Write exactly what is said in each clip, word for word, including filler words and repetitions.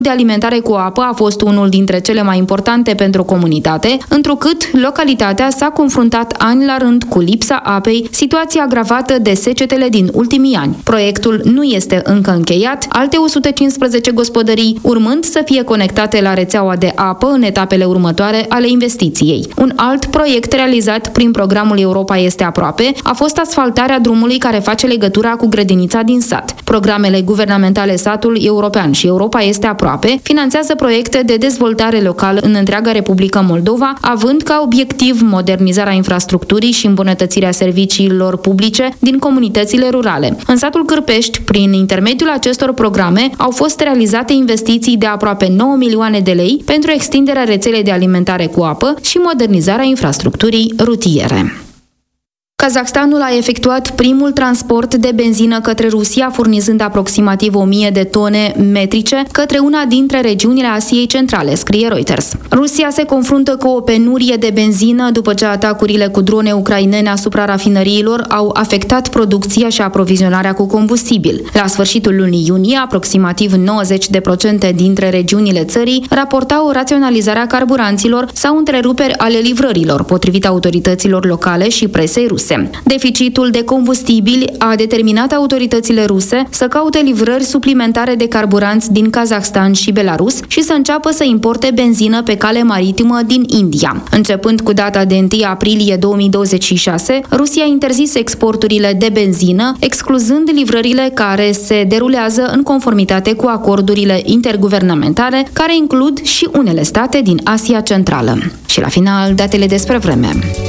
de alimentare cu apă a fost unul dintre cele mai importante pentru comunitate, întrucât localitatea s-a confruntat ani la rând cu lipsa apei, situație agravată de secetele din ultimii ani. Proiectul nu este încă încheiat, alte o sută cincisprezece gospodării urmând să fie conectate la rețeaua de apă în etapele următoare ale investiției. Un alt proiect realizat prin programul Europa este aproape a fost asfaltarea drumului care face legătura cu grădinița din sat. Programele guvernamentale Satul European și Europa este aproape finanțează proiecte de dezvoltare locală în întreaga Republică Moldova, având ca obiectiv modernizarea infrastructurii și îmbunătățirea serviciilor publice din comunitățile rurale. În satul Cârpești, prin intermediul acestor programe, au fost realizate investiții de aproape nouă milioane de lei pentru extinderea rețelei de alimentare cu apă și modernizarea infrastructurii rutiere. Kazahstanul a efectuat primul transport de benzină către Rusia, furnizând aproximativ o mie de tone metrice către una dintre regiunile Asiei Centrale, scrie Reuters. Rusia se confruntă cu o penurie de benzină după ce atacurile cu drone ucrainene asupra rafinăriilor au afectat producția și aprovizionarea cu combustibil. La sfârșitul lunii iunie, aproximativ nouăzeci la sută dintre regiunile țării raportau o raționalizare a carburanților sau întreruperi ale livrărilor, potrivit autorităților locale și presei ruse. Deficitul de combustibili a determinat autoritățile ruse să caute livrări suplimentare de carburanți din Kazahstan și Belarus și să înceapă să importe benzină pe cale maritimă din India. Începând cu data de întâi aprilie două mii douăzeci și șase, Rusia a interzis exporturile de benzină, excluzând livrările care se derulează în conformitate cu acordurile interguvernamentale, care includ și unele state din Asia Centrală. Și la final, datele despre vreme.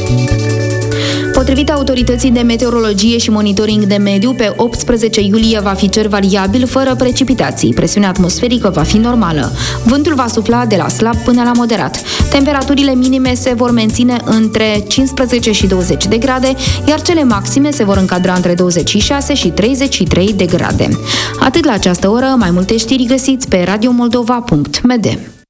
Potrivit autorității de meteorologie și monitoring de mediu, pe optsprezece iulie va fi cer variabil, fără precipitații. Presiunea atmosferică va fi normală. Vântul va sufla de la slab până la moderat. Temperaturile minime se vor menține între cincisprezece și douăzeci de grade, iar cele maxime se vor încadra între douăzeci și șase și treizeci și trei de grade. Atât la această oră, mai multe știri găsiți pe radio moldova punct m d.